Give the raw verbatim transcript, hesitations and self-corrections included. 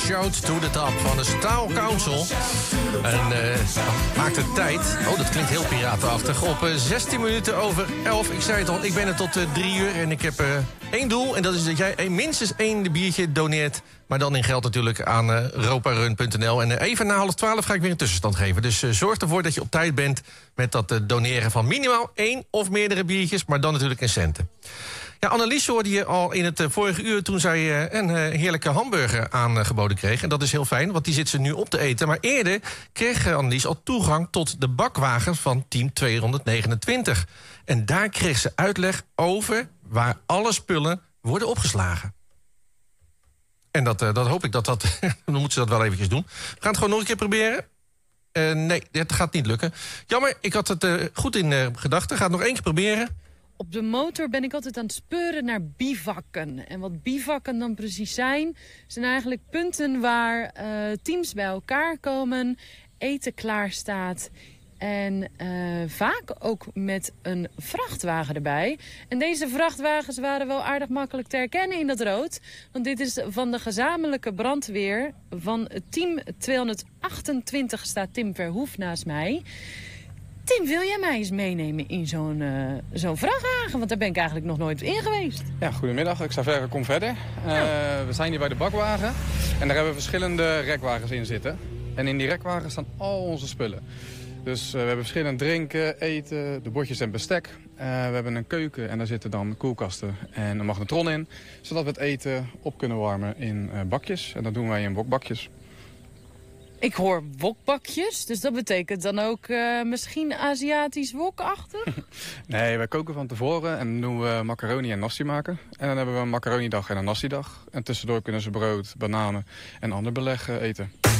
Shout to the Top van de Style Council. En uh, maakt het tijd. Oh, dat klinkt heel piratenachtig. Op uh, zestien minuten over elf. Ik zei het al, ik ben er tot uh, drie uur. En ik heb uh, één doel. En dat is dat jij uh, minstens één biertje doneert. Maar dan in geld natuurlijk aan uh, roparun punt n l. En uh, even na half twaalf ga ik weer een tussenstand geven. Dus uh, zorg ervoor dat je op tijd bent met dat uh, doneren van minimaal één of meerdere biertjes. Maar dan natuurlijk in centen. Ja, Annelies hoorde je al in het uh, vorige uur toen zij uh, een uh, heerlijke hamburger aangeboden kreeg. En dat is heel fijn, want die zit ze nu op te eten. Maar eerder kreeg uh, Annelies al toegang tot de bakwagen van team tweehonderdnegenentwintig. En daar kreeg ze uitleg over waar alle spullen worden opgeslagen. En dat, uh, dat hoop ik dat dat... dan moeten ze dat wel eventjes doen. We gaan het gewoon nog een keer proberen. Uh, nee, het gaat niet lukken. Jammer, ik had het uh, goed in uh, gedachten. Ga het nog één keer proberen. Op de motor ben ik altijd aan het speuren naar bivakken. En wat bivakken dan precies zijn, zijn eigenlijk punten waar uh, teams bij elkaar komen, eten klaar staat. En uh, vaak ook met een vrachtwagen erbij. En deze vrachtwagens waren wel aardig makkelijk te herkennen in dat rood. Want dit is van de gezamenlijke brandweer van team tweehonderdachtentwintig, staat Tim Verhoef naast mij. Tim, wil jij mij eens meenemen in zo'n uh, zo'n vrachtwagen? Want daar ben ik eigenlijk nog nooit in geweest. Ja, goedemiddag. Ik sta verder, kom verder. Uh, ja. We zijn hier bij de bakwagen. En daar hebben we verschillende rekwagens in zitten. En in die rekwagen staan al onze spullen. Dus uh, we hebben verschillend drinken, eten, de bordjes en bestek. Uh, we hebben een keuken en daar zitten dan koelkasten en een magnetron in. Zodat we het eten op kunnen warmen in uh, bakjes. En dat doen wij in wokbakjes. Ik hoor wokbakjes, dus dat betekent dan ook uh, misschien Aziatisch wokachtig? Nee, wij koken van tevoren en dan doen we macaroni en nasi maken. En dan hebben we een macaronidag en een nasi-dag. En tussendoor kunnen ze brood, bananen en ander beleg eten.